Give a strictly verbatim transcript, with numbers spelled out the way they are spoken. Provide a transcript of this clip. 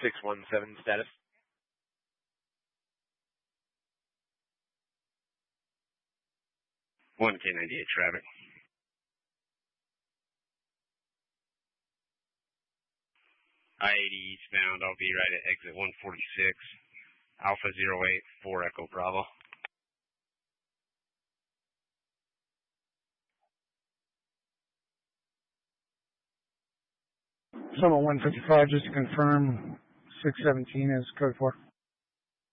six one seven status. one K ninety-eight traffic. I eighty eastbound, I'll be right at exit one forty-six, Alpha zero eight, four Echo Bravo. Summit one fifty-five, just to confirm, six seventeen is code four.